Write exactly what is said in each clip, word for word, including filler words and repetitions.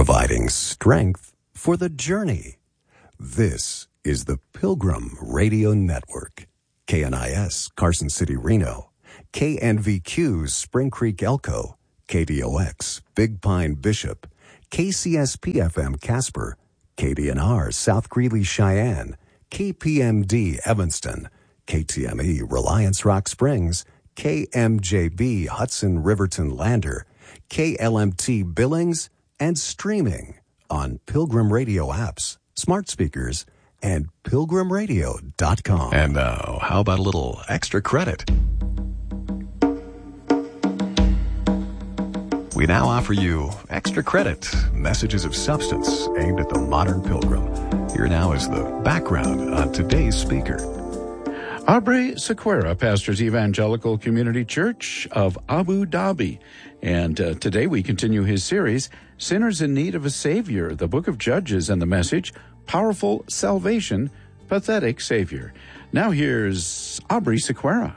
providing strength for the journey. This is the Pilgrim Radio Network. K N I S, Carson City, Reno. K N V Q, Spring Creek, Elko. K D O X, Big Pine, Bishop. K C S P F M, Casper. K D N R, South Greeley, Cheyenne. K P M D, Evanston. K T M E, Reliance Rock Springs. K M J B, Hudson, Riverton, Lander. K L M T, Billings, and streaming on Pilgrim Radio apps, smart speakers, and pilgrim radio dot com. And now, how about a little extra credit? We now offer you extra credit, messages of substance aimed at the modern pilgrim. Here now is the background on today's speaker. Aubrey Sequeira pastors Evangelical Community Church of Abu Dhabi. And uh, today we continue his series, Sinners in Need of a Savior, the Book of Judges and the message, Powerful Salvation, Pathetic Savior. Now here's Aubrey Sequeira.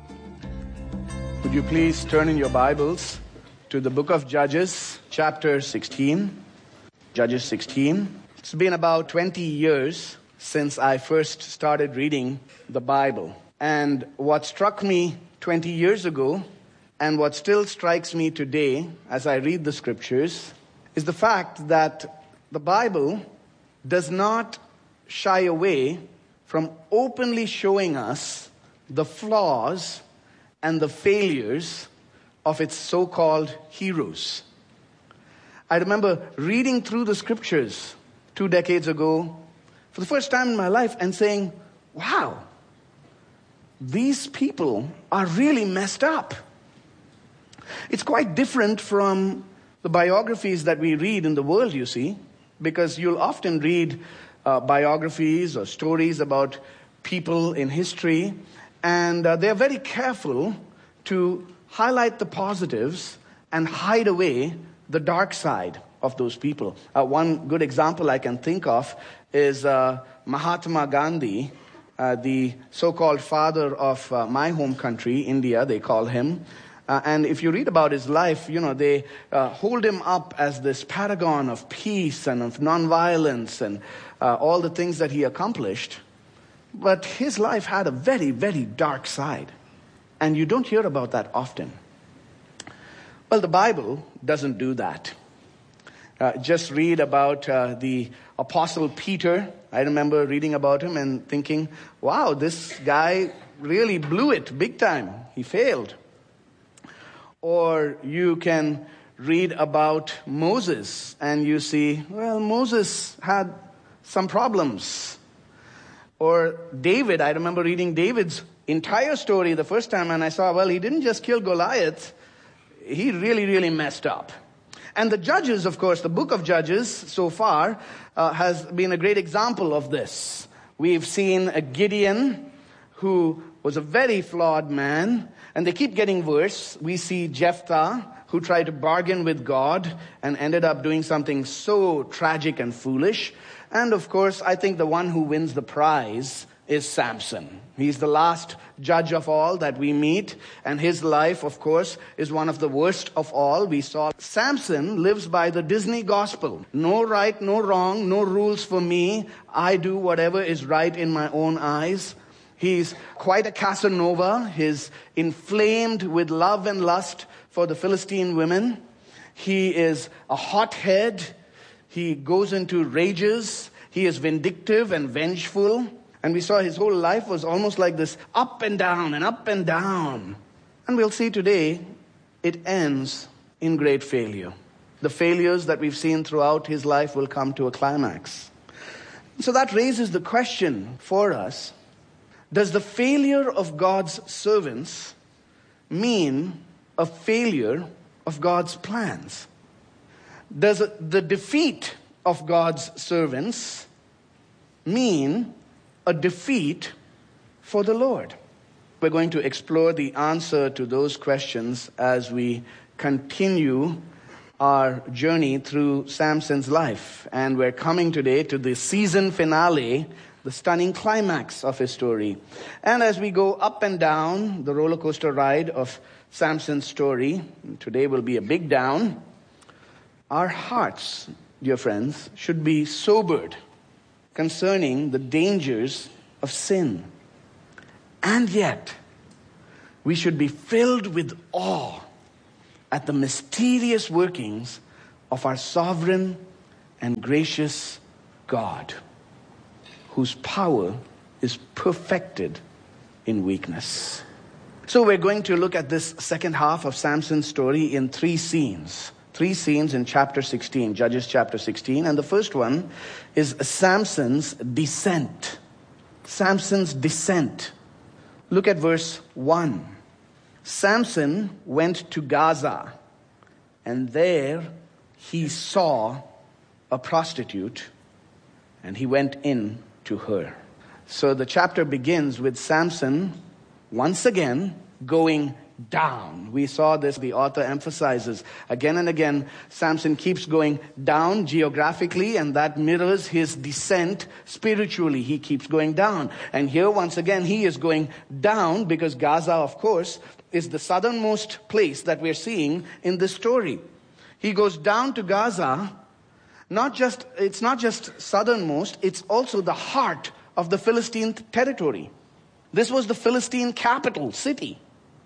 Would you please turn in your Bibles to the Book of Judges, chapter sixteen. Judges sixteen. It's been about twenty years since I first started reading the Bible. And what struck me twenty years ago, and what still strikes me today as I read the scriptures, is the fact that the Bible does not shy away from openly showing us the flaws and the failures of its so-called heroes. I remember reading through the scriptures two decades ago for the first time in my life and saying, wow, these people are really messed up. It's quite different from the biographies that we read in the world, you see, because you'll often read uh, biographies or stories about people in history, and uh, they're very careful to highlight the positives and hide away the dark side of those people. Uh, one good example I can think of is uh, Mahatma Gandhi, uh, the so-called father of uh, my home country, India, they call him. Uh, and if you read about his life, you know, they uh, hold him up as this paragon of peace and of nonviolence and uh, all the things that he accomplished. But his life had a very, very dark side. And you don't hear about that often. Well, the Bible doesn't do that. Uh, just read about uh, the Apostle Peter. I remember reading about him and thinking, wow, this guy really blew it big time. He failed. Or you can read about Moses and you see, well, Moses had some problems. Or David, I remember reading David's entire story the first time and I saw, well, he didn't just kill Goliath. He really, really messed up. And the Judges, of course, the book of Judges so far uh, has been a great example of this. We've seen a Gideon who was a very flawed man, and they keep getting worse. We see Jephthah, who tried to bargain with God and ended up doing something so tragic and foolish. And of course, I think the one who wins the prize is Samson. He's the last judge of all that we meet, and his life, of course, is one of the worst of all. We saw Samson lives by the Disney gospel. No right, no wrong, no rules for me. I do whatever is right in my own eyes. He's quite a Casanova. He's inflamed with love and lust for the Philistine women. He is a hothead. He goes into rages. He is vindictive and vengeful. And we saw his whole life was almost like this up and down and up and down. And we'll see today, it ends in great failure. The failures that we've seen throughout his life will come to a climax. So that raises the question for us, does the failure of God's servants mean a failure of God's plans? Does the defeat of God's servants mean a defeat for the Lord? We're going to explore the answer to those questions as we continue our journey through Samson's life. And we're coming today to the season finale, the stunning climax of his story. And as we go up and down the roller coaster ride of Samson's story, today will be a big down, our hearts dear friends, should be sobered concerning the dangers of sin. And yet, we should be filled with awe at the mysterious workings of our sovereign and gracious God, whose power is perfected in weakness. So we're going to look at this second half of Samson's story in three scenes. Three scenes in chapter sixteen, Judges chapter sixteen. And the first one is Samson's descent. Samson's descent. Look at verse one. Samson went to Gaza, and there he saw a prostitute, and he went in to her. So the chapter begins with Samson once again going down. We saw this, the author emphasizes again and again, Samson keeps going down geographically, and that mirrors his descent spiritually. He keeps going down. And here once again, he is going down because Gaza, of course, is the southernmost place that we're seeing in this story. He goes down to Gaza. Not just, it's not just southernmost, it's also the heart of the Philistine territory. This was the Philistine capital city.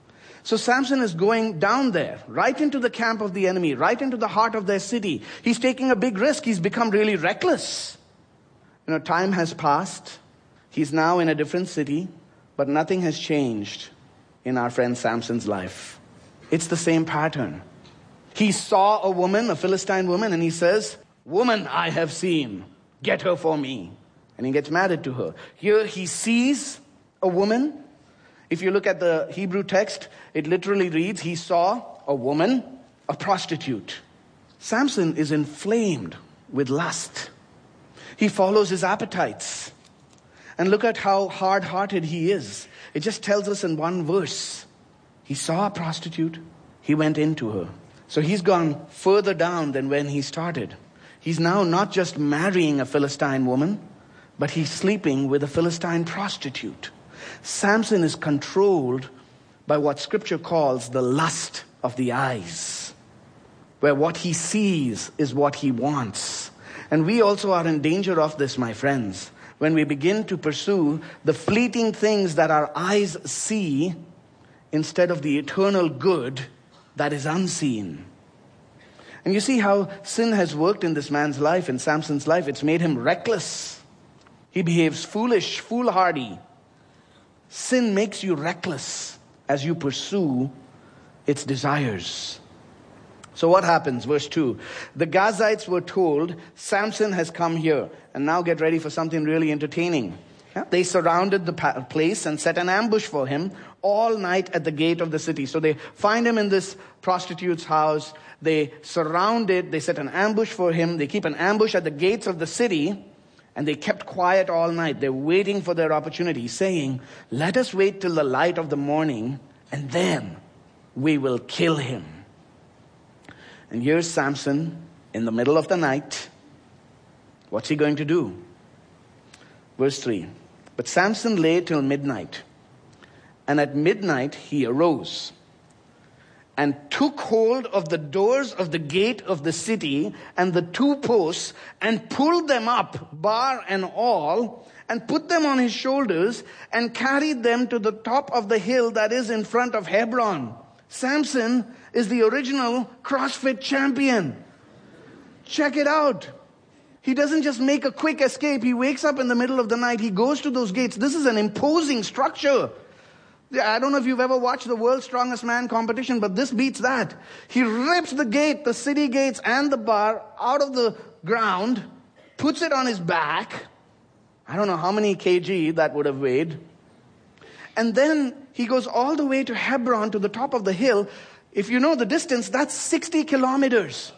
So Samson is going down there, right into the camp of the enemy, right into the heart of their city. He's taking a big risk. He's become really reckless. You know, time has passed. He's now in a different city, but nothing has changed in our friend Samson's life. It's the same pattern. He saw a woman, a Philistine woman, and he says, "Woman I have seen, get her for me." And he gets married to her. Here he sees a woman. If you look at the Hebrew text, it literally reads, he saw a woman, a prostitute. Samson is inflamed with lust. He follows his appetites. And look at how hard-hearted he is. It just tells us in one verse. He saw a prostitute. He went into her. So he's gone further down than when he started. He's now not just marrying a Philistine woman, but he's sleeping with a Philistine prostitute. Samson is controlled by what Scripture calls the lust of the eyes, where what he sees is what he wants. And we also are in danger of this, my friends, when we begin to pursue the fleeting things that our eyes see instead of the eternal good that is unseen. And you see how sin has worked in this man's life, in Samson's life. It's made him reckless. He behaves foolish, foolhardy. Sin makes you reckless as you pursue its desires. So what happens? Verse two. The Gazites were told, Samson has come here. And now get ready for something really entertaining. Yeah? They surrounded the place and set an ambush for him all night at the gate of the city. So they find him in this prostitute's house. They surround it. They set an ambush for him. They keep an ambush at the gates of the city. And they kept quiet all night. They're waiting for their opportunity, saying, let us wait till the light of the morning, and then we will kill him. And here's Samson in the middle of the night. What's he going to do? Verse three. But Samson lay till midnight, and at midnight he arose and took hold of the doors of the gate of the city and the two posts and pulled them up, bar and all, and put them on his shoulders and carried them to the top of the hill that is in front of Hebron. Samson is the original CrossFit champion. Check it out. He doesn't just make a quick escape. He wakes up in the middle of the night. He goes to those gates. This is an imposing structure. I don't know if you've ever watched the World's Strongest Man competition, but this beats that. He rips the gate, the city gates and the bar out of the ground, puts it on his back. I don't know how many kg that would have weighed. And then he goes all the way to Hebron, to the top of the hill. If you know the distance, that's sixty kilometers.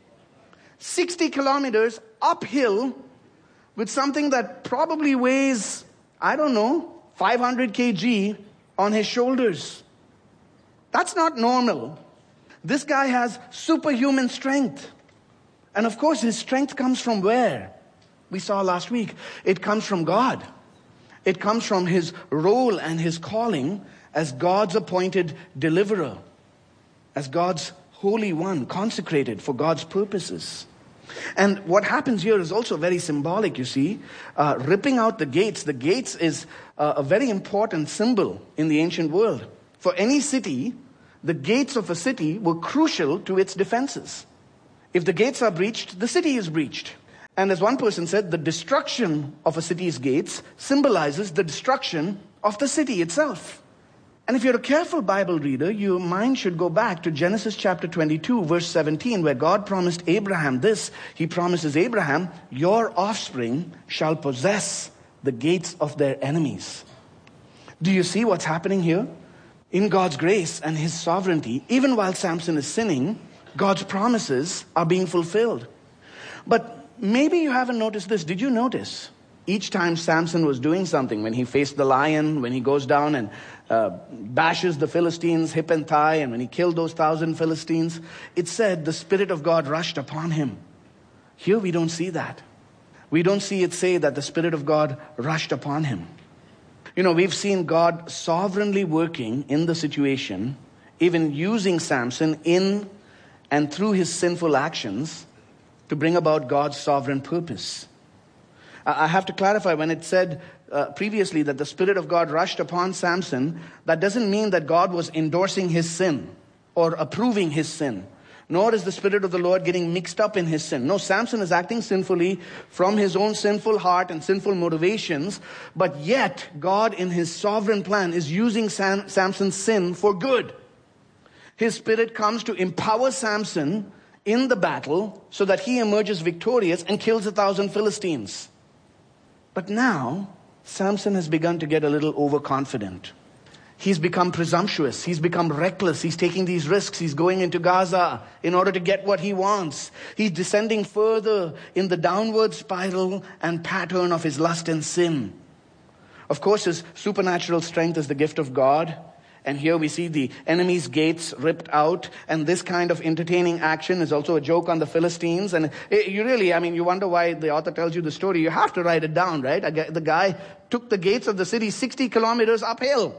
sixty kilometers uphill with something that probably weighs, I don't know, five hundred kilograms on his shoulders. That's not normal. This guy has superhuman strength. And of course, his strength comes from where? We saw last week. It comes from God. It comes from his role and his calling as God's appointed deliverer, as God's holy one, consecrated for God's purposes. And what happens here is also very symbolic, you see. Uh, ripping out the gates. The gates is uh, a very important symbol in the ancient world. For any city, the gates of a city were crucial to its defenses. If the gates are breached, the city is breached. And as one person said, the destruction of a city's gates symbolizes the destruction of the city itself. And if you're a careful Bible reader, your mind should go back to Genesis chapter twenty-two, verse seventeen, where God promised Abraham this. He promises Abraham, your offspring shall possess the gates of their enemies. Do you see what's happening here? In God's grace and his sovereignty, even while Samson is sinning, God's promises are being fulfilled. But maybe you haven't noticed this. Did you notice? Each time Samson was doing something, when he faced the lion, when he goes down and uh, bashes the Philistines hip and thigh, and when he killed those thousand Philistines, it said the Spirit of God rushed upon him. Here we don't see that. We don't see it say that the Spirit of God rushed upon him. You know, we've seen God sovereignly working in the situation, even using Samson in and through his sinful actions to bring about God's sovereign purpose. I have to clarify, when it said uh, previously that the Spirit of God rushed upon Samson, that doesn't mean that God was endorsing his sin or approving his sin. Nor is the Spirit of the Lord getting mixed up in his sin. No, Samson is acting sinfully from his own sinful heart and sinful motivations, but yet God in his sovereign plan is using Sam- Samson's sin for good. His Spirit comes to empower Samson in the battle so that he emerges victorious and kills a thousand Philistines. But now, Samson has begun to get a little overconfident. He's become presumptuous. He's become reckless. He's taking these risks. He's going into Gaza in order to get what he wants. He's descending further in the downward spiral and pattern of his lust and sin. Of course, his supernatural strength is the gift of God. And here we see the enemy's gates ripped out. And this kind of entertaining action is also a joke on the Philistines. And it, you really, I mean, you wonder why the author tells you the story. You have to write it down, right? The guy took the gates of the city sixty kilometers uphill.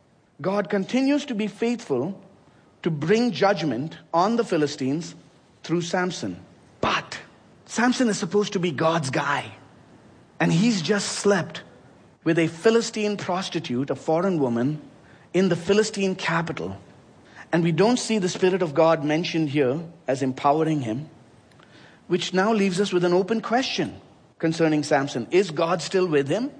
God continues to be faithful to bring judgment on the Philistines through Samson. But Samson is supposed to be God's guy. And he's just slept with a Philistine prostitute, a foreign woman, in the Philistine capital. And we don't see the Spirit of God mentioned here as empowering him, which now leaves us with an open question concerning Samson. Is God still with him?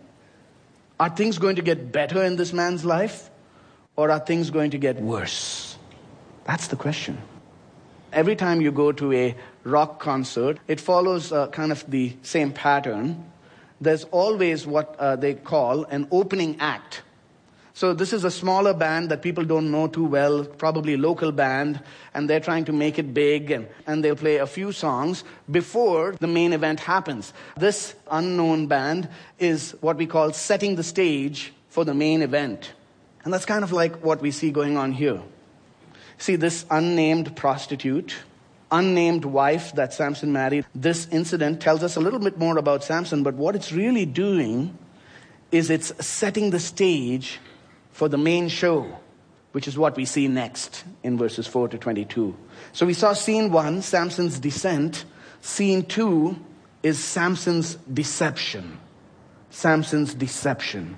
Are things going to get better in this man's life? Or are things going to get worse? That's the question. Every time you go to a rock concert, it follows uh, kind of the same pattern. There's always what uh, they call an opening act. So this is a smaller band that people don't know too well, probably a local band, and they're trying to make it big, and, and they'll play a few songs before the main event happens. This unknown band is what we call setting the stage for the main event. And that's kind of like what we see going on here. See, this unnamed prostitute, unnamed wife that Samson married, this incident tells us a little bit more about Samson, but what it's really doing is it's setting the stage for the main show, which is what we see next in verses four to twenty-two. So we saw scene one, Samson's descent. Scene two is Samson's deception. Samson's deception.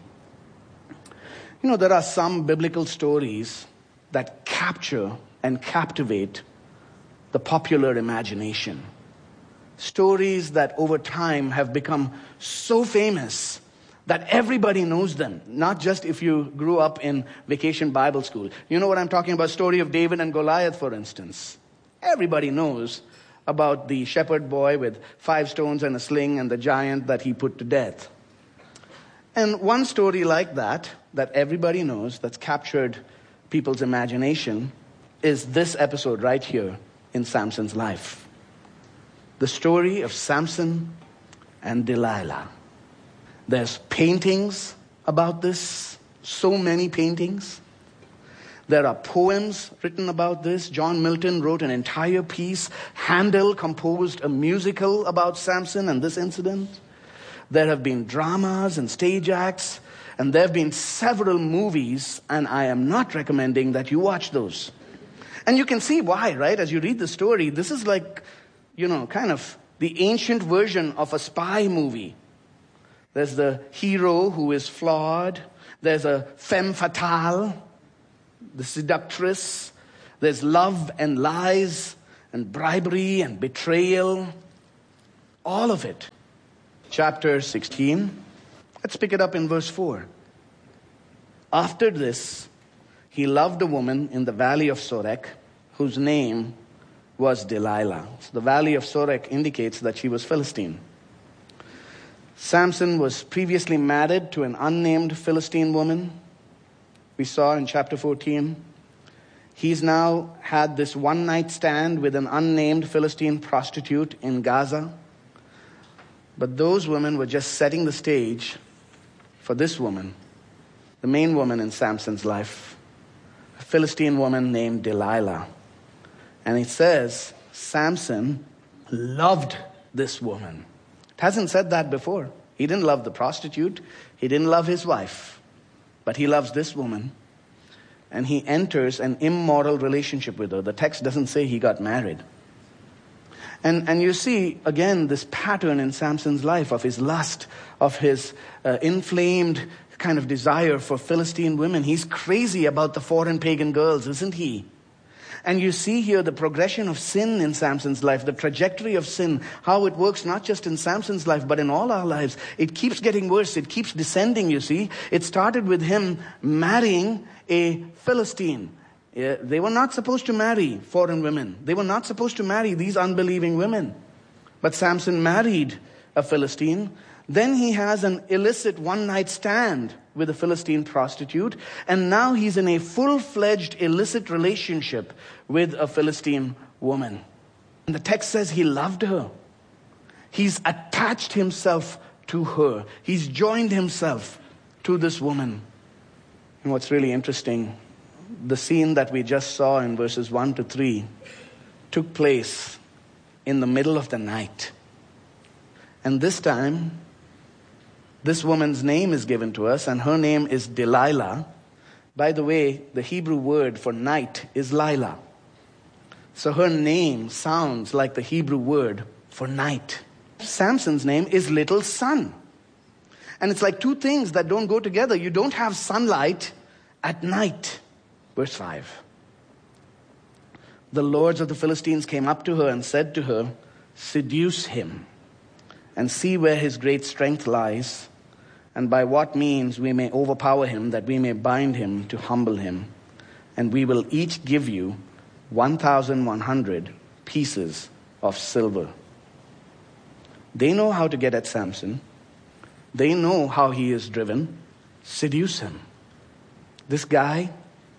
You know, there are some biblical stories that capture and captivate the popular imagination. Stories that over time have become so famous that everybody knows them, not just if you grew up in Vacation Bible School. You know what I'm talking about? Story of David and Goliath, for instance. Everybody knows about the shepherd boy with five stones and a sling and the giant that he put to death. And one story like that, that everybody knows, that's captured people's imagination, is this episode right here in Samson's life. The story of Samson and Delilah. There's paintings about this, so many paintings. There are poems written about this. John Milton wrote an entire piece. Handel composed a musical about Samson and this incident. There have been dramas and stage acts, and there have been several movies, and I am not recommending that you watch those. And you can see why, right? As you read the story, this is like, you know, kind of the ancient version of a spy movie. There's the hero who is flawed. There's a femme fatale, the seductress. There's love and lies and bribery and betrayal. All of it. Chapter sixteen. Let's pick it up in verse four. After this, he loved a woman in the valley of Sorek, whose name was Delilah. So the valley of Sorek indicates that she was Philistine. Samson was previously married to an unnamed Philistine woman. We saw in chapter fourteen. He's now had this one-night stand with an unnamed Philistine prostitute in Gaza. But those women were just setting the stage for this woman, the main woman in Samson's life, a Philistine woman named Delilah. And it says Samson loved this woman. It hasn't said that before. He didn't love the prostitute. He didn't love his wife. But he loves this woman. And he enters an immoral relationship with her. The text doesn't say he got married. And and you see, again, this pattern in Samson's life of his lust, of his uh, inflamed kind of desire for Philistine women. He's crazy about the foreign pagan girls, isn't he? And you see here the progression of sin in Samson's life, the trajectory of sin, how it works not just in Samson's life, but in all our lives. It keeps getting worse. It keeps descending, you see. It started with him marrying a Philistine. Yeah, they were not supposed to marry foreign women. They were not supposed to marry these unbelieving women. But Samson married a Philistine. Then he has an illicit one-night stand with a Philistine prostitute. And now he's in a full-fledged illicit relationship with a Philistine woman. And the text says he loved her. He's attached himself to her. He's joined himself to this woman. And what's really interesting, the scene that we just saw in verses one to three took place in the middle of the night. And this time, this woman's name is given to us, and her name is Delilah. By the way, the Hebrew word for night is Lila. So her name sounds like the Hebrew word for night. Samson's name is Little Sun. And it's like two things that don't go together. You don't have sunlight at night. Verse five. The lords of the Philistines came up to her and said to her, "Seduce him, and see where his great strength lies, and by what means we may overpower him, that we may bind him to humble him. And we will each give you one thousand one hundred pieces of silver." They know how to get at Samson. They know how he is driven. Seduce him. This guy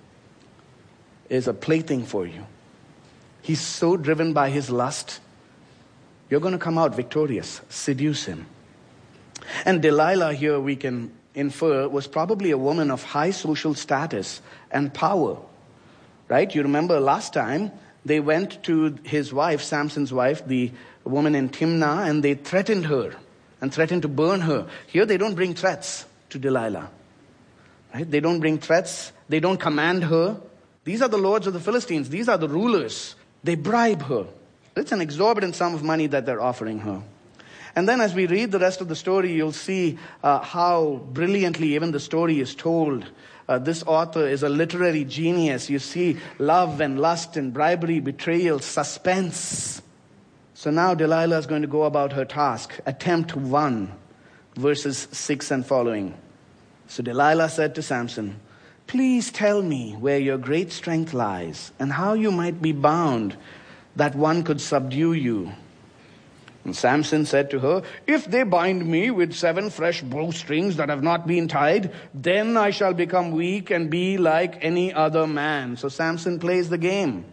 is a plaything for you. He's so driven by his lust. You're going to come out victorious. Seduce him. And Delilah here, we can infer, was probably a woman of high social status and power. Right? You remember last time they went to his wife, Samson's wife, the woman in Timnah, and they threatened her and threatened to burn her. Here they don't bring threats to Delilah. Right? They don't bring threats. They don't command her. These are the lords of the Philistines. These are the rulers. They bribe her. It's an exorbitant sum of money that they're offering her. And then as we read the rest of the story, you'll see uh, how brilliantly even the story is told. Uh, this author is a literary genius. You see love and lust and bribery, betrayal, suspense. So now Delilah is going to go about her task. Attempt one, verses six and following. So Delilah said to Samson, "Please tell me where your great strength lies, and how you might be bound, that one could subdue you." And Samson said to her, "If they bind me with seven fresh bowstrings that have not been tied, then I shall become weak and be like any other man." So Samson plays the game.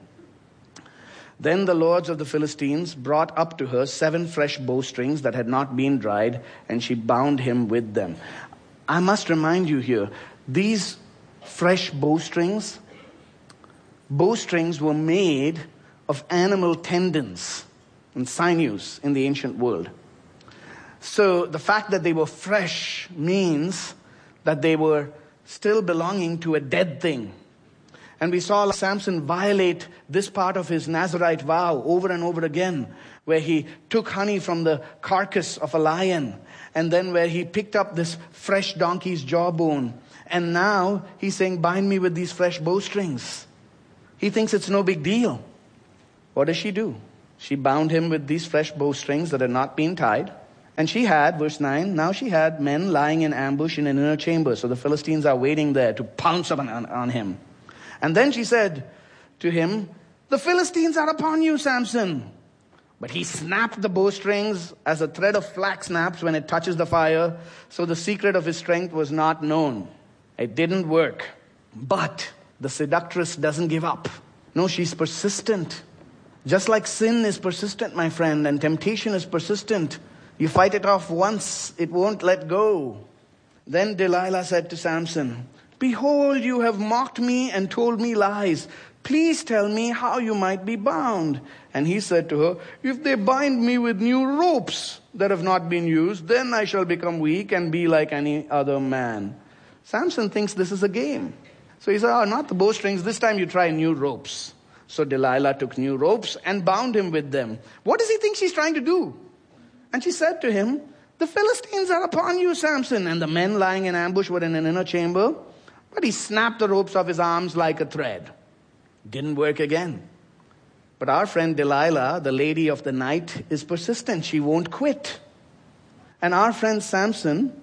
Then the lords of the Philistines brought up to her seven fresh bowstrings that had not been dried, and she bound him with them. I must remind you here, these fresh bowstrings, bowstrings were made of animal tendons and sinews in the ancient world. So the fact that they were fresh means that they were still belonging to a dead thing. And we saw Samson violate this part of his Nazirite vow over and over again, where he took honey from the carcass of a lion, and then where he picked up this fresh donkey's jawbone. And now he's saying, bind me with these fresh bowstrings. He thinks it's no big deal. What does she do? She bound him with these fresh bowstrings that had not been tied. And she had, verse nine, now she had men lying in ambush in an inner chamber. So the Philistines are waiting there to pounce on, on, on him. And then she said to him, the Philistines are upon you, Samson. But he snapped the bowstrings as a thread of flax snaps when it touches the fire. So the secret of his strength was not known. It didn't work. But the seductress doesn't give up. No, she's persistent. Just like sin is persistent, my friend, and temptation is persistent. You fight it off once, it won't let go. Then Delilah said to Samson, behold, you have mocked me and told me lies. Please tell me how you might be bound. And he said to her, if they bind me with new ropes that have not been used, then I shall become weak and be like any other man. Samson thinks this is a game. So he said, oh, not the bowstrings. This time you try new ropes. So Delilah took new ropes and bound him with them. What does he think she's trying to do? And she said to him, the Philistines are upon you, Samson. And the men lying in ambush were in an inner chamber. But he snapped the ropes of his arms like a thread. Didn't work again. But our friend Delilah, the lady of the night, is persistent. She won't quit. And our friend Samson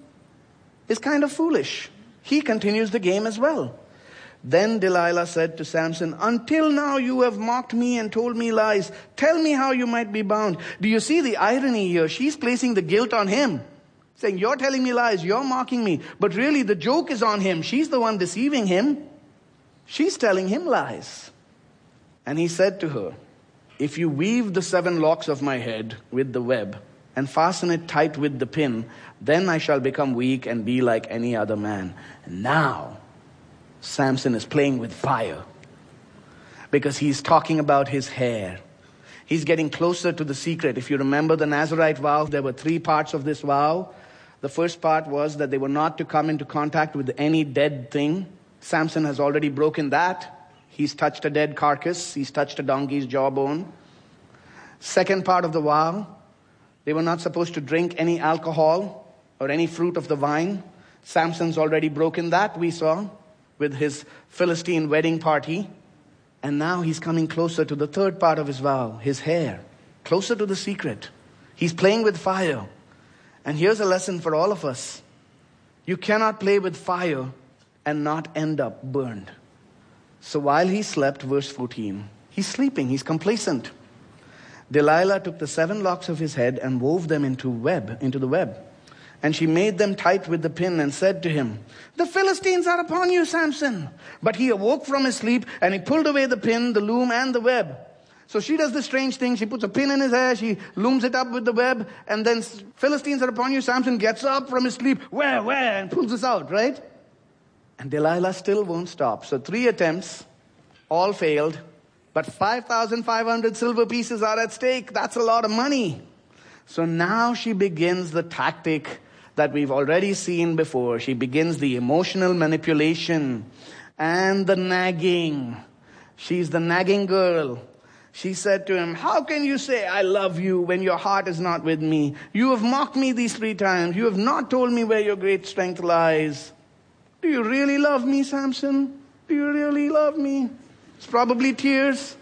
is kind of foolish. He continues the game as well. Then Delilah said to Samson, until now you have mocked me and told me lies. Tell me how you might be bound. Do you see the irony here? She's placing the guilt on him. Saying, you're telling me lies, you're mocking me. But really the joke is on him. She's the one deceiving him. She's telling him lies. And he said to her, if you weave the seven locks of my head with the web and fasten it tight with the pin, then I shall become weak and be like any other man. And now Samson is playing with fire because he's talking about his hair. He's getting closer to the secret. If you remember the Nazirite vow, there were three parts of this vow. The first part was that they were not to come into contact with any dead thing. Samson has already broken that. He's touched a dead carcass. He's touched a donkey's jawbone. Second part of the vow, they were not supposed to drink any alcohol or any fruit of the vine. Samson's already broken that, we saw, with his Philistine wedding party. And now he's coming closer to the third part of his vow, his hair, closer to the secret. He's playing with fire. And here's a lesson for all of us. You cannot play with fire and not end up burned. So while he slept, verse fourteen, he's sleeping, he's complacent. Delilah took the seven locks of his head and wove them into web, into the web. And she made them tight with the pin and said to him, the Philistines are upon you, Samson. But he awoke from his sleep and he pulled away the pin, the loom, and the web. So she does this strange thing. She puts a pin in his hair. She looms it up with the web. And then Philistines are upon you. Samson gets up from his sleep. Where, where? And pulls this out, right? And Delilah still won't stop. So three attempts, all failed. But five thousand five hundred silver pieces are at stake. That's a lot of money. So now she begins the tactic that we've already seen before. She begins the emotional manipulation and the nagging. She's the nagging girl. She said to him, how can you say I love you when your heart is not with me? You have mocked me these three times. You have not told me where your great strength lies. Do you really love me, Samson? Do you really love me? It's probably tears.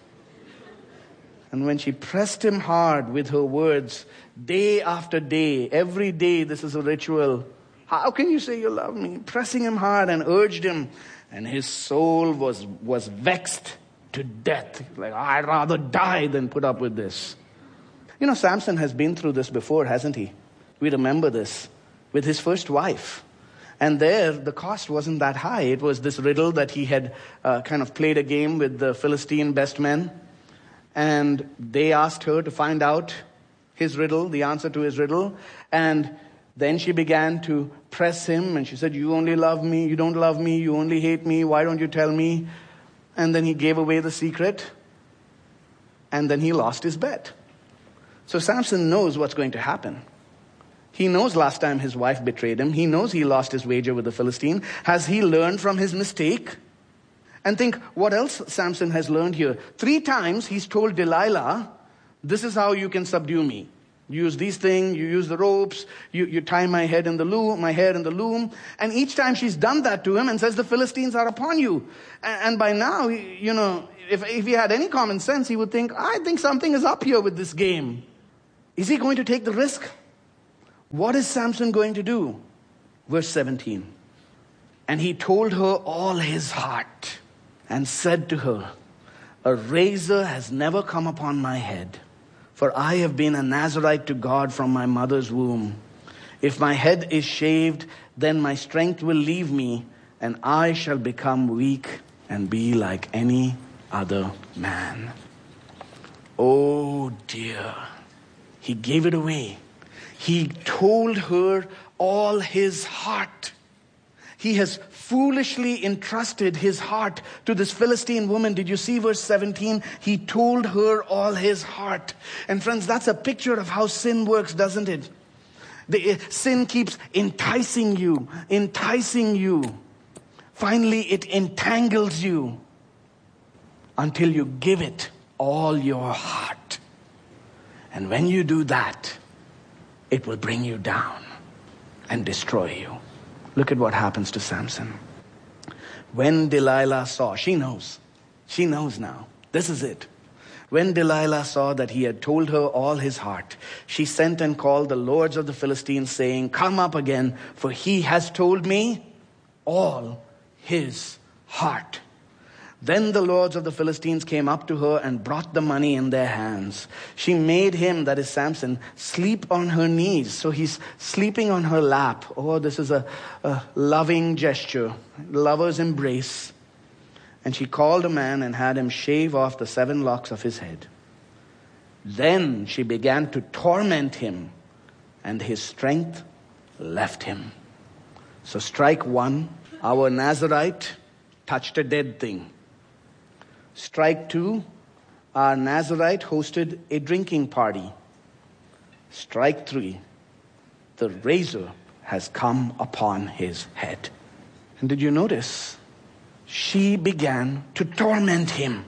And when she pressed him hard with her words, day after day, every day, this is a ritual. How can you say you love me? Pressing him hard and urged him. And his soul was, was vexed to death. Like, I'd rather die than put up with this. You know, Samson has been through this before, hasn't he? We remember this with his first wife. And there, the cost wasn't that high. It was this riddle that he had uh, kind of played a game with the Philistine best men. And they asked her to find out his riddle, the answer to his riddle. And then she began to press him. And she said, you only love me. You don't love me. You only hate me. Why don't you tell me? And then he gave away the secret. And then he lost his bet. So Samson knows what's going to happen. He knows last time his wife betrayed him. He knows he lost his wager with the Philistine. Has he learned from his mistake? And think what else Samson has learned here. Three times he's told Delilah, this is how you can subdue me. You use these things, you use the ropes, you, you tie my head in the loom, my hair in the loom. And each time she's done that to him and says, the Philistines are upon you. And, and by now, you know, if, if he had any common sense, he would think, I think something is up here with this game. Is he going to take the risk? What is Samson going to do? Verse seventeen. And he told her all his heart and said to her, a razor has never come upon my head, for I have been a Nazirite to God from my mother's womb. If my head is shaved, then my strength will leave me, and I shall become weak and be like any other man. Oh dear. He gave it away. He told her all his heart. He has foolishly entrusted his heart to this Philistine woman. Did you see verse seventeen? He told her all his heart. And friends, that's a picture of how sin works, doesn't it? The sin keeps enticing you, enticing you. Finally, it entangles you until you give it all your heart. And when you do that, it will bring you down and destroy you. Look at what happens to Samson. When Delilah saw, she knows. She knows now. This is it. When Delilah saw that he had told her all his heart, she sent and called the lords of the Philistines, saying, come up again, for he has told me all his heart. Then the lords of the Philistines came up to her and brought the money in their hands. She made him, that is Samson, sleep on her knees. So he's sleeping on her lap. Oh, this is a, a loving gesture. Lover's embrace. And she called a man and had him shave off the seven locks of his head. Then she began to torment him, and his strength left him. So strike one, our Nazirite touched a dead thing. Strike two, our Nazirite hosted a drinking party. Strike three, the razor has come upon his head. And did you notice? She began to torment him.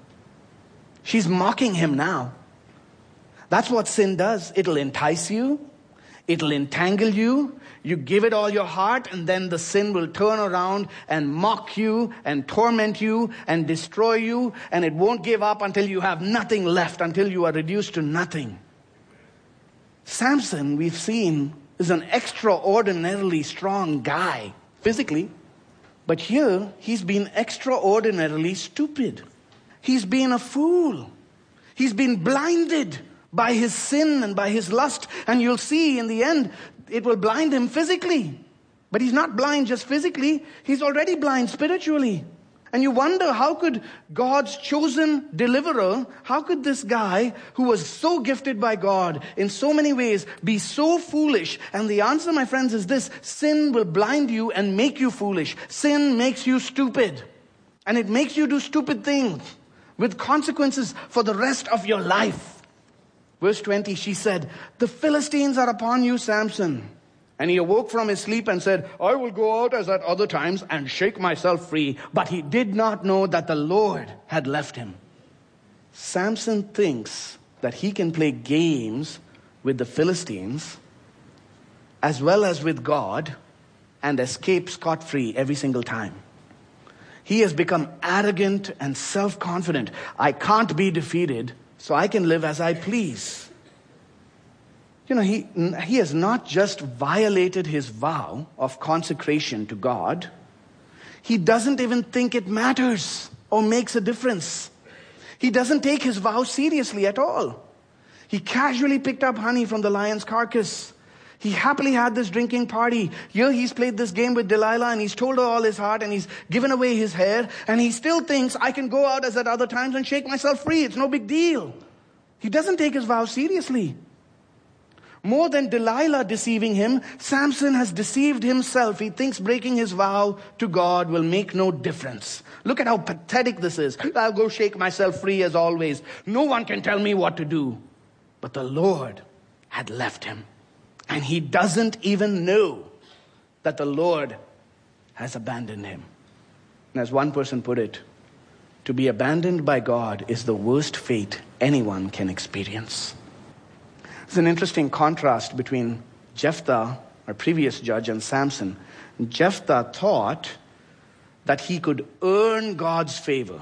She's mocking him now. That's what sin does. It'll entice you. It'll entangle you. You give it all your heart, and then the sin will turn around and mock you and torment you and destroy you, and it won't give up until you have nothing left, until you are reduced to nothing. Samson, we've seen, is an extraordinarily strong guy, physically. But here, he's been extraordinarily stupid. He's been a fool. He's been blinded by his sin and by his lust. And you'll see in the end, it will blind him physically. But he's not blind just physically. He's already blind spiritually. And you wonder, how could God's chosen deliverer, how could this guy who was so gifted by God in so many ways be so foolish? And the answer, my friends, is this: sin will blind you and make you foolish. Sin makes you stupid. And it makes you do stupid things with consequences for the rest of your life. Verse twenty, she said, the Philistines are upon you, Samson. And he awoke from his sleep and said, I will go out as at other times and shake myself free. But he did not know that the Lord had left him. Samson thinks that he can play games with the Philistines as well as with God and escape scot-free every single time. He has become arrogant and self-confident. I can't be defeated, so I can live as I please. You know, he, he has not just violated his vow of consecration to God. He doesn't even think it matters or makes a difference. He doesn't take his vow seriously at all. He casually picked up honey from the lion's carcass. He happily had this drinking party. Here he's played this game with Delilah, and he's told her all his heart, and he's given away his hair, and he still thinks, I can go out as at other times and shake myself free. It's no big deal. He doesn't take his vow seriously. More than Delilah deceiving him, Samson has deceived himself. He thinks breaking his vow to God will make no difference. Look at how pathetic this is. I'll go shake myself free as always. No one can tell me what to do. But the Lord had left him. And he doesn't even know that the Lord has abandoned him. And as one person put it, to be abandoned by God is the worst fate anyone can experience. There's an interesting contrast between Jephthah, our previous judge, and Samson. Jephthah thought that he could earn God's favor.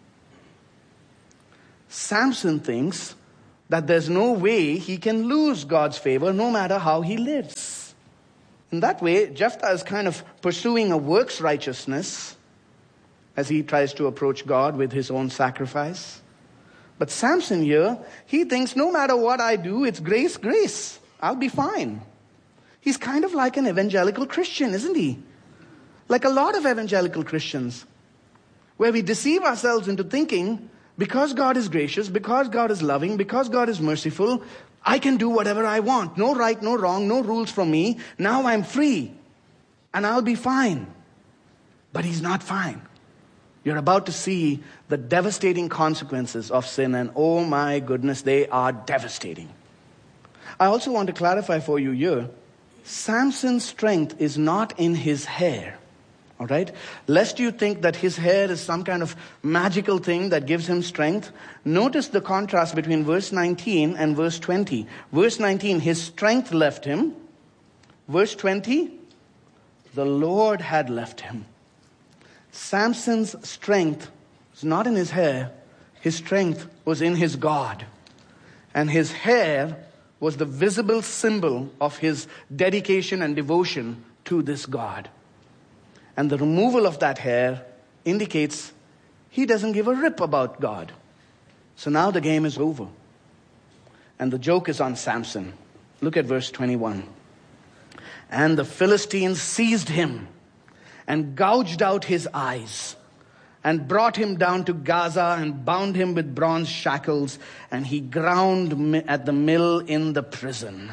Samson thinks that there's no way he can lose God's favor no matter how he lives. In that way, Jephthah is kind of pursuing a works righteousness as he tries to approach God with his own sacrifice. But Samson here, he thinks no matter what I do, it's grace, grace. I'll be fine. He's kind of like an evangelical Christian, isn't he? Like a lot of evangelical Christians, where we deceive ourselves into thinking, because God is gracious, because God is loving, because God is merciful, I can do whatever I want. No right, no wrong, no rules from me. Now I'm free and I'll be fine. But he's not fine. You're about to see the devastating consequences of sin, and oh my goodness, they are devastating. I also want to clarify for you here, Samson's strength is not in his hair. All right? Lest you think that his hair is some kind of magical thing that gives him strength. Notice the contrast between verse nineteen and verse twenty. Verse nineteen, his strength left him. Verse twenty, the Lord had left him. Samson's strength was not in his hair. His strength was in his God. And his hair was the visible symbol of his dedication and devotion to this God. And the removal of that hair indicates he doesn't give a rip about God. So now the game is over. And the joke is on Samson. Look at verse twenty-one. And the Philistines seized him and gouged out his eyes and brought him down to Gaza and bound him with bronze shackles, and he ground at the mill in the prison.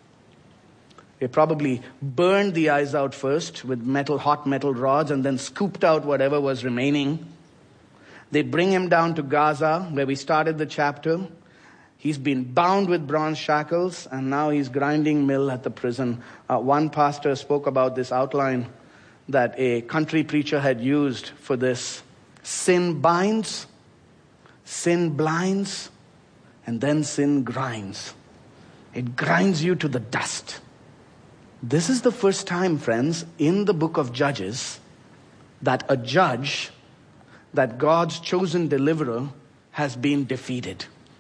They probably burned the eyes out first with metal, hot metal rods, and then scooped out whatever was remaining. They bring him down to Gaza, where we started the chapter. He's been bound with bronze shackles, and now he's grinding mill at the prison. Uh, one pastor spoke about this outline that a country preacher had used for this. Sin binds, sin blinds, and then sin grinds. It grinds you to the dust. This is the first time, friends, in the book of Judges that a judge, that God's chosen deliverer, has been defeated.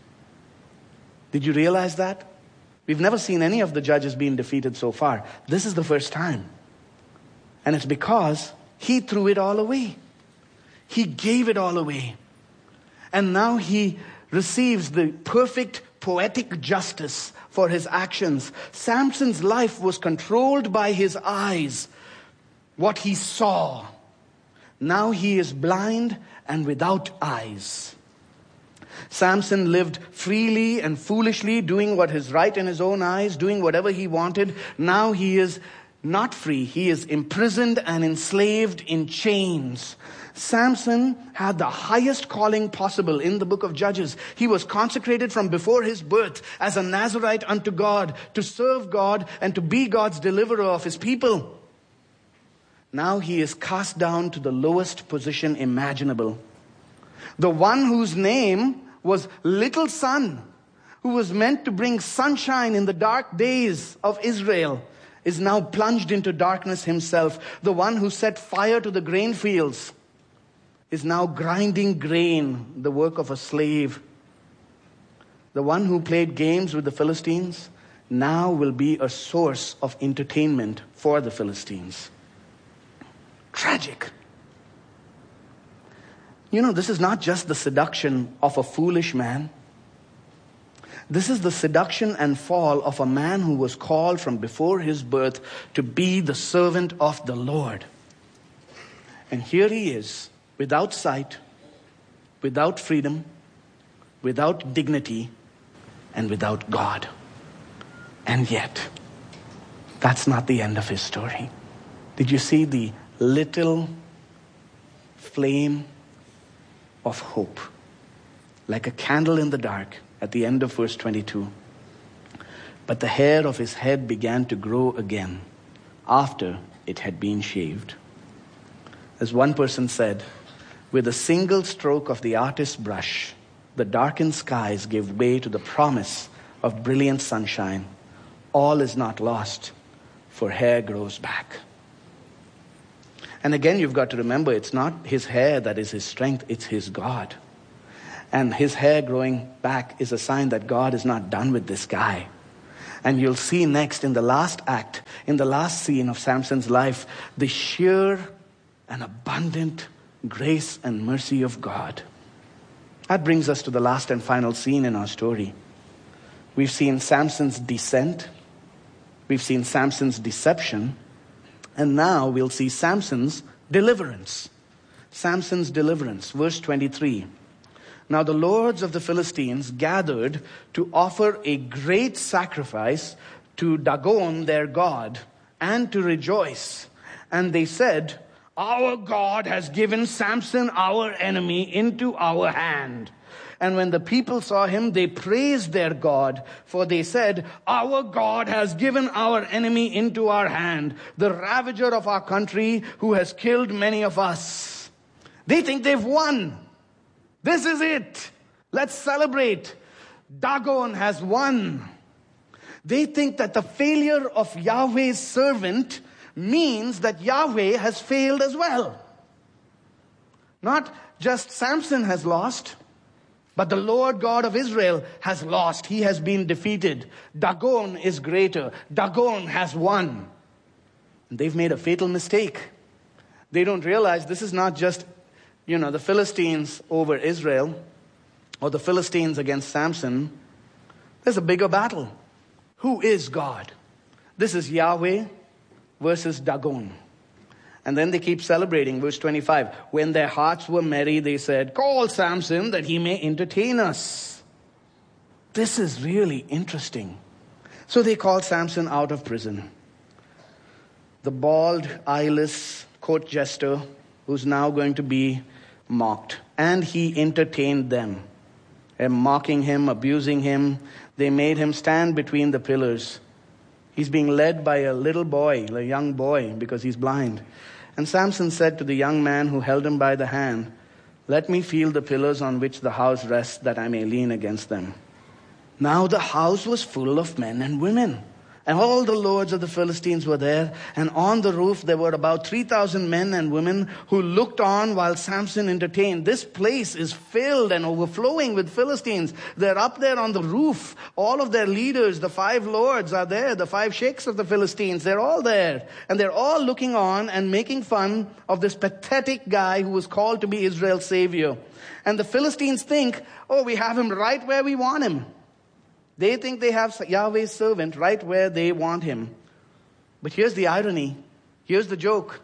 Did you realize that? We've never seen any of the judges being defeated so far. This is the first time. And it's because he threw it all away. He gave it all away. And now he receives the perfect poetic justice for his actions. Samson's life was controlled by his eyes, what he saw. Now he is blind and without eyes. Samson lived freely and foolishly, doing what is right in his own eyes, doing whatever he wanted. Now he is not free. He is imprisoned and enslaved in chains. Samson had the highest calling possible in the book of Judges. He was consecrated from before his birth as a Nazirite unto God, to serve God and to be God's deliverer of his people. Now he is cast down to the lowest position imaginable. The one whose name was Little Son, who was meant to bring sunshine in the dark days of Israel, is now plunged into darkness himself. The one who set fire to the grain fields is now grinding grain, the work of a slave. The one who played games with the Philistines now will be a source of entertainment for the Philistines. Tragic. You know, this is not just the seduction of a foolish man. This is the seduction and fall of a man who was called from before his birth to be the servant of the Lord. And here he is, without sight, without freedom, without dignity, and without God. And yet, that's not the end of his story. Did you see the little flame of hope, like a candle in the dark at the end of verse twenty-two? But the hair of his head began to grow again after it had been shaved. As one person said, with a single stroke of the artist's brush, the darkened skies give way to the promise of brilliant sunshine. All is not lost, for hair grows back. And again, you've got to remember, it's not his hair that is his strength, it's his God. And his hair growing back is a sign that God is not done with this guy. And you'll see next in the last act, in the last scene of Samson's life, the sheer and abundant grace and mercy of God. That brings us to the last and final scene in our story. We've seen Samson's descent. We've seen Samson's deception. And now we'll see Samson's deliverance. Samson's deliverance. Verse twenty-three. Now the lords of the Philistines gathered to offer a great sacrifice to Dagon, their god, and to rejoice. And they said, our God has given Samson, our enemy, into our hand. And when the people saw him, they praised their God, for they said, our God has given our enemy into our hand, the ravager of our country who has killed many of us. They think they've won. This is it. Let's celebrate. Dagon has won. They think that the failure of Yahweh's servant means that Yahweh has failed as well. Not just Samson has lost, but the Lord God of Israel has lost. He has been defeated. Dagon is greater. Dagon has won. And they've made a fatal mistake. They don't realize this is not just, you know, the Philistines over Israel or the Philistines against Samson. There's a bigger battle. Who is God? This is Yahweh versus Dagon. And then they keep celebrating. Verse twenty-five. When their hearts were merry, they said, call Samson that he may entertain us. This is really interesting. So they called Samson out of prison. The bald, eyeless court jester who's now going to be mocked. And he entertained them. And mocking him, abusing him. They made him stand between the pillars. He's being led by a little boy, a young boy, because he's blind. And Samson said to the young man who held him by the hand, let me feel the pillars on which the house rests, that I may lean against them. Now the house was full of men and women. And all the lords of the Philistines were there. And on the roof there were about three thousand men and women who looked on while Samson entertained. This place is filled and overflowing with Philistines. They're up there on the roof. All of their leaders, the five lords are there. The five sheikhs of the Philistines, they're all there. And they're all looking on and making fun of this pathetic guy who was called to be Israel's savior. And the Philistines think, oh, we have him right where we want him. They think they have Yahweh's servant right where they want him. But here's the irony. Here's the joke.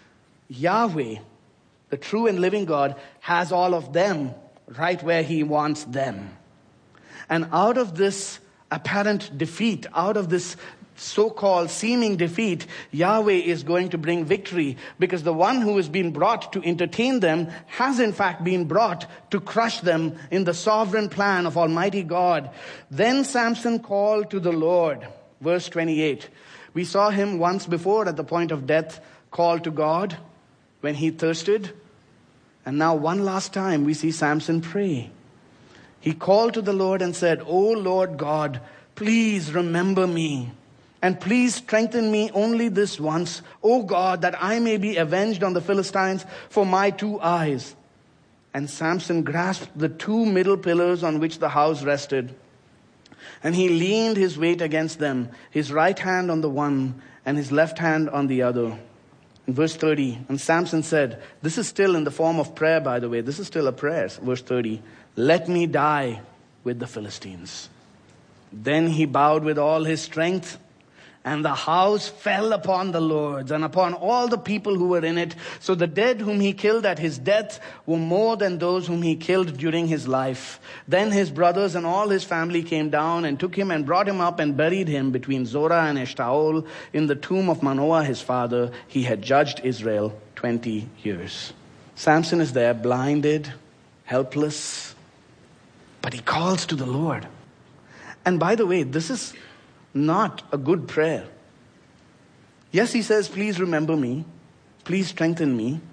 Yahweh, the true and living God, has all of them right where he wants them. And out of this apparent defeat, out of this so-called seeming defeat, Yahweh is going to bring victory, because the one who has been brought to entertain them has in fact been brought to crush them in the sovereign plan of Almighty God. Then Samson called to the Lord. Verse twenty-eight. We saw him once before at the point of death call to God when he thirsted. And now one last time we see Samson pray. He called to the Lord and said, O Lord God, please remember me. And please strengthen me only this once, O God, that I may be avenged on the Philistines for my two eyes. And Samson grasped the two middle pillars on which the house rested. And he leaned his weight against them, his right hand on the one and his left hand on the other. In verse thirty, and Samson said, this is still in the form of prayer, by the way. This is still a prayer. Verse thirty, let me die with the Philistines. Then he bowed with all his strength. And the house fell upon the lords and upon all the people who were in it. So the dead whom he killed at his death were more than those whom he killed during his life. Then his brothers and all his family came down and took him and brought him up and buried him between Zorah and Eshtaol in the tomb of Manoah his father. He had judged Israel twenty years. Samson is there, blinded, helpless, but he calls to the Lord. And by the way, this is not a good prayer. Yes, he says, please remember me. Please strengthen me.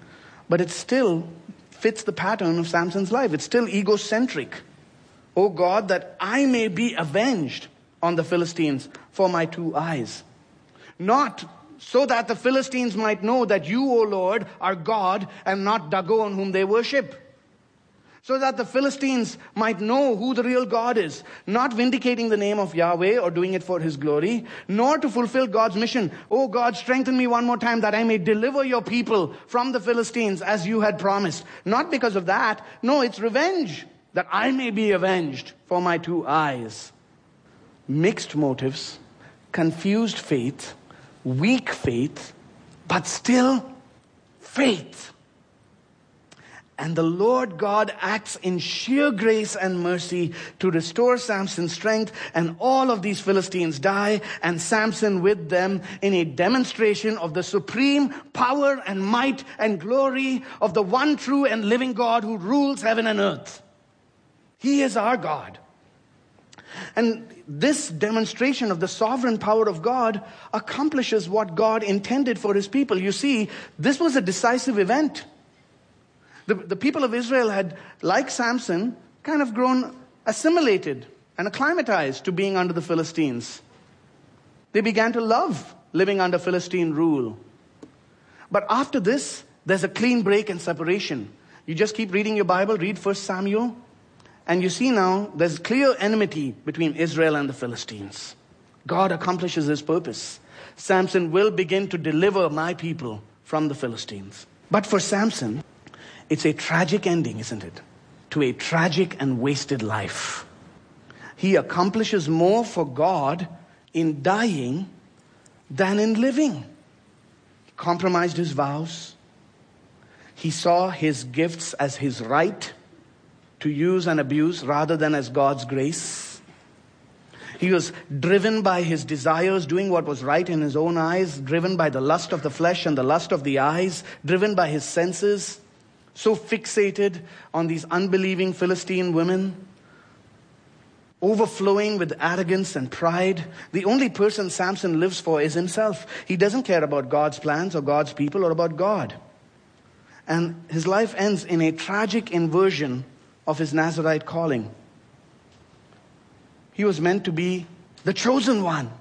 But it still fits the pattern of Samson's life. It's still egocentric. O God, that I may be avenged on the Philistines for my two eyes. Not so that the Philistines might know that you, O Lord, are God and not Dagon whom they worship. So that the Philistines might know who the real God is, not vindicating the name of Yahweh or doing it for his glory, nor to fulfill God's mission. Oh God, strengthen me one more time that I may deliver your people from the Philistines as you had promised. Not because of that. No, it's revenge, that I may be avenged for my two eyes. Mixed motives, confused faith, weak faith, but still faith. And the Lord God acts in sheer grace and mercy to restore Samson's strength, and all of these Philistines die, and Samson with them, in a demonstration of the supreme power and might and glory of the one true and living God who rules heaven and earth. He is our God. And this demonstration of the sovereign power of God accomplishes what God intended for his people. You see, this was a decisive event. The, the people of Israel had, like Samson, kind of grown assimilated and acclimatized to being under the Philistines. They began to love living under Philistine rule. But after this, there's a clean break and separation. You just keep reading your Bible, read First Samuel, and you see now there's clear enmity between Israel and the Philistines. God accomplishes his purpose. Samson will begin to deliver my people from the Philistines. But for Samson, it's a tragic ending, isn't it? To a tragic and wasted life. He accomplishes more for God in dying than in living. He compromised his vows. He saw his gifts as his right to use and abuse rather than as God's grace. He was driven by his desires, doing what was right in his own eyes, driven by the lust of the flesh and the lust of the eyes, driven by his senses, so fixated on these unbelieving Philistine women, overflowing with arrogance and pride. The only person Samson lives for is himself. He doesn't care about God's plans or God's people or about God. And his life ends in a tragic inversion of his Nazirite calling. He was meant to be the chosen one.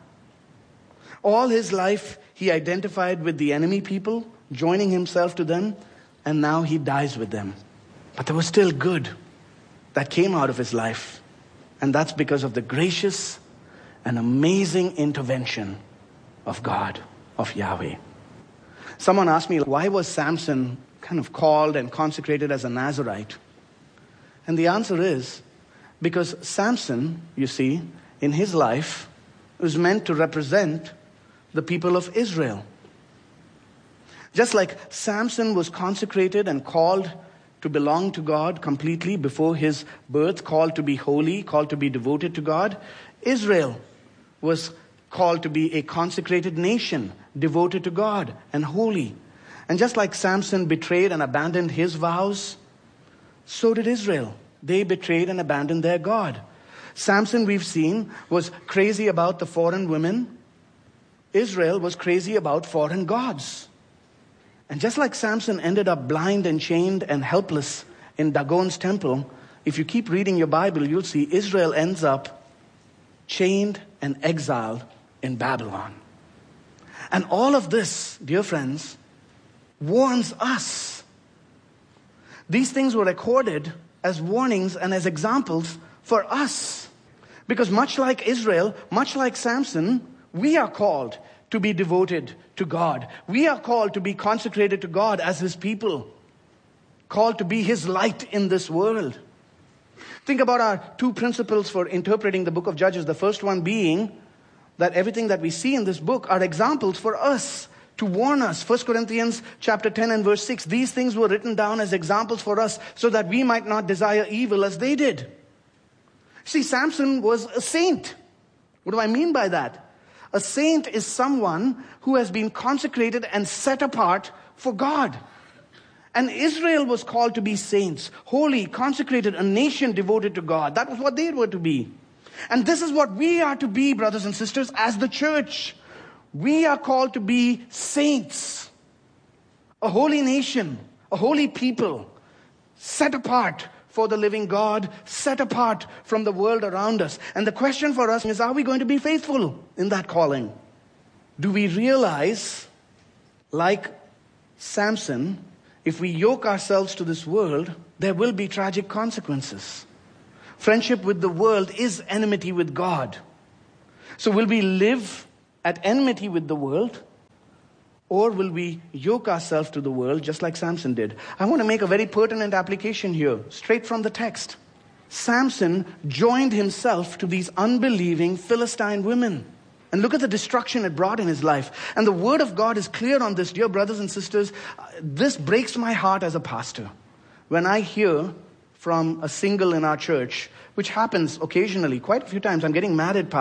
All his life, he identified with the enemy people, joining himself to them, and now he dies with them. But there was still good that came out of his life. And that's because of the gracious and amazing intervention of God, of Yahweh. Someone asked me, why was Samson kind of called and consecrated as a Nazirite? And the answer is, because Samson, you see, in his life, was meant to represent the people of Israel. Just like Samson was consecrated and called to belong to God completely before his birth, called to be holy, called to be devoted to God, Israel was called to be a consecrated nation, devoted to God and holy. And just like Samson betrayed and abandoned his vows, so did Israel. They betrayed and abandoned their God. Samson, we've seen, was crazy about the foreign women. Israel was crazy about foreign gods. And just like Samson ended up blind and chained and helpless in Dagon's temple, if you keep reading your Bible, you'll see Israel ends up chained and exiled in Babylon. And all of this, dear friends, warns us. These things were recorded as warnings and as examples for us. Because much like Israel, much like Samson, we are called to be devoted to God. We are called to be consecrated to God as his people. Called to be his light in this world. Think about our two principles for interpreting the book of Judges. The first one being that everything that we see in this book are examples for us, to warn us. First Corinthians chapter ten and verse six. These things were written down as examples for us so that we might not desire evil as they did. See, Samson was a saint. What do I mean by that? A saint is someone who has been consecrated and set apart for God. And Israel was called to be saints, holy, consecrated, a nation devoted to God. That was what they were to be. And this is what we are to be, brothers and sisters, as the church. We are called to be saints, a holy nation, a holy people, set apart for the living God, set apart from the world around us. And the question for us is, are we going to be faithful in that calling? Do we realize, like Samson, if we yoke ourselves to this world, there will be tragic consequences. Friendship with the world is enmity with God. So will we live at enmity with the world, or will we yoke ourselves to the world just like Samson did? I want to make a very pertinent application here, straight from the text. Samson joined himself to these unbelieving Philistine women. And look at the destruction it brought in his life. And the word of God is clear on this, dear brothers and sisters. This breaks my heart as a pastor. When I hear from a single in our church, which happens occasionally, quite a few times, I'm getting mad at pastors.